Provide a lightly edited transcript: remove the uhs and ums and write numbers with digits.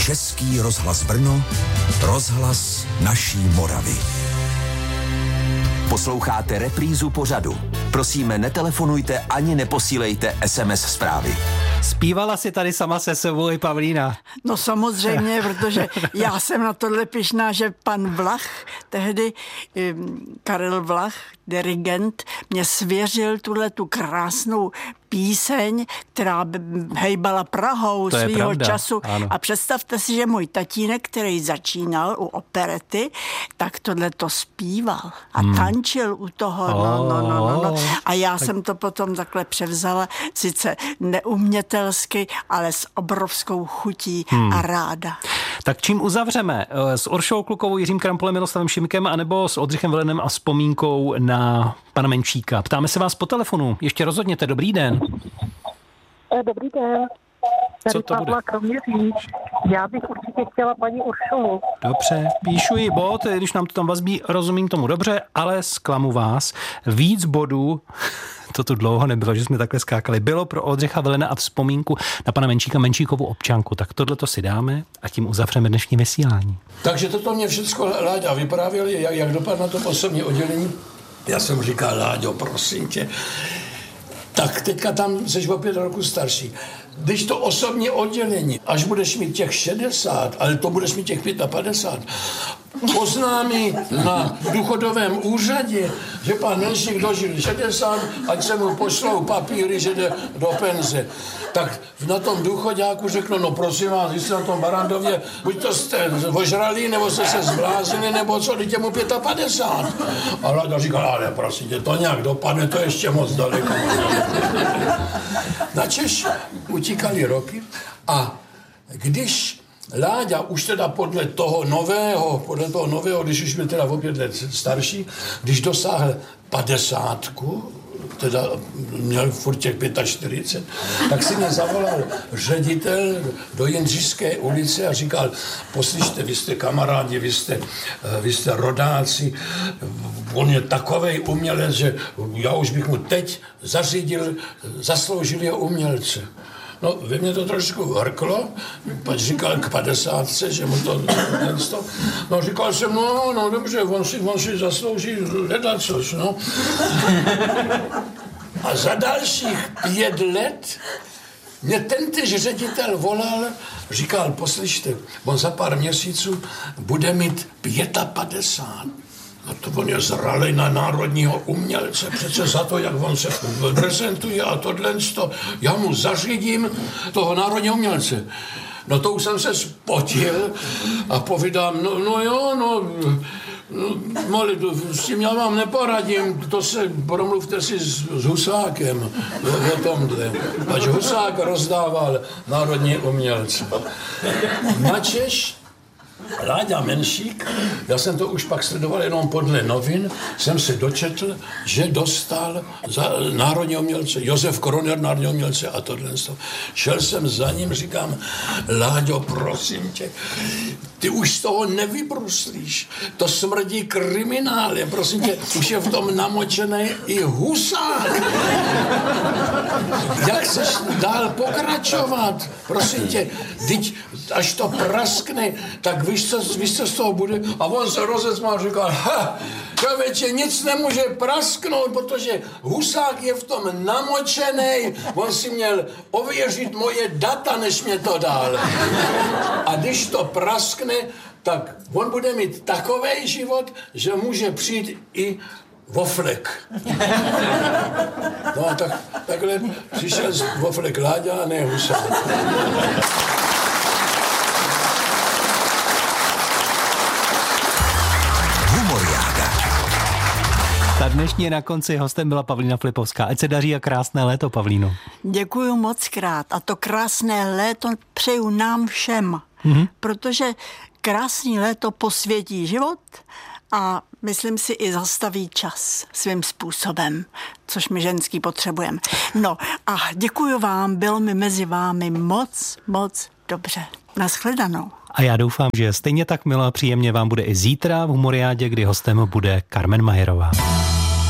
Český rozhlas Brno, rozhlas naší Moravy. Posloucháte reprízu pořadu. Prosíme, netelefonujte ani neposílejte SMS zprávy. Zpívala si tady sama se sebou i Pavlína. No samozřejmě, protože já jsem na tohle pyšná, že pan Vlach, tehdy Karel Vlach, dirigent, mě svěřil tu krásnou píseň, která hejbala Prahou svýho času. Ano. A představte si, že můj tatínek, který začínal u operety, tak tohle to zpíval a tančil u toho. No. A já jsem to potom takhle převzala, sice neumětelsky, ale s obrovskou chutí a ráda. Tak čím uzavřeme? S Uršou Klukovou, Jiřím Krampolem, Miloslavem Šimkem, anebo s Oldřichem Velenem a vzpomínkou na pana Menšíka? Ptáme se vás po telefonu. Ještě rozhodněte. Dobrý den. Dobrý den. Co to bude? Já bych určitě chtěla paní Uršulu. Dobře, píšu jí bod, když nám to tam vazbí, rozumím tomu dobře, ale zklamu vás. Víc bodů, to tu dlouho nebylo, že jsme takhle skákali, bylo pro Oldřicha Velena a vzpomínku na pana Menšíka, Menšíkovu občanku. Tak tohleto si dáme a tím uzavřeme dnešní vysílání. Takže toto mě všecko Láďa vyprávěl, jak dopadlo to osobní oddělení. Já jsem říkal, Láďo, prosím tě, tak teďka tam jsi o 5 roku starší. Když to osobní oddělení, až budeš mít těch 60, ale to budeš mít těch 55, oznámí na důchodovém úřadě, že pan Menšík dožil 60, ať se mu pošlou papíry, že jde do penze. Tak na tom důchoďáku řeknu, no prosím vás, vy jste na tom Barandově, buď to jste ožralí, nebo jste se zbláznili, nebo co, dítě mu 55. A Láďa říkal, ale prosím tě, to nějak dopadne, to ještě moc daleko. Načež utíkali roky a když Láďa už teda podle toho nového, když už byl teda o 5 let starší, když dosáhl 50, teda měl furt těch 45, tak si mě zavolal ředitel do Jindřišské ulice a říkal, poslyšte, vy jste kamarádi, vy jste rodáci, on je takovej umělec, že já už bych mu teď zařídil zasloužilého umělce. No, ve mně to trošku hrklo, pak říkal k 50, že mu to nensto. No, říkal jsem, no dobře, on si zaslouží ledacož, no. A za dalších 5 let mě tentéž ředitel volal, říkal, poslyšte, on za pár měsíců bude mít 55. No to on je zralej na národního umělce, přece za to, jak on se prezentuje a tohle, já mu zařídím toho národního umělce. No to už jsem se spotil a povídám, Mali, s tím já vám neporadím, to se promluvte si s Husákem o tomhle. Až Husák rozdával národní umělce. Načež Láďa Menšík, já jsem to už pak sledoval jenom podle novin, jsem se dočetl, že dostal za národní umělce, Josef Koroner národní umělce a tohle. Šel jsem za ním, říkám, Láďo, prosím tě, ty už z toho nevybruslíš, to smrdí kriminálem, prosím tě, už je v tom namočený i Husák. Jak chceš dál pokračovat? Prosím tě, až to praskne, tak víš, co z toho bude? A on se rozesmál a říkal, člověče, nic nemůže prasknout, protože Husák je v tom namočený, on si měl ověřit moje data, než mě to dal. A když to praskne, tak on bude mít takovej život, že může přijít i Voflek. No a takhle přišel Voflek Láďa a ne Husák. Ta dnešní je na konci, hostem byla Pavlína Flipovská. Ať se daří a krásné léto, Pavlíno. Děkuju moc krát a to krásné léto přeju nám všem, protože krásný léto posvětí život a myslím si i zastaví čas svým způsobem, což my ženský potřebujeme. No a děkuju vám, bylo mi mezi vámi moc dobře. Nashledanou. A já doufám, že stejně tak milá a příjemně vám bude i zítra v Humoriádě, kdy hostem bude Carmen Majerová.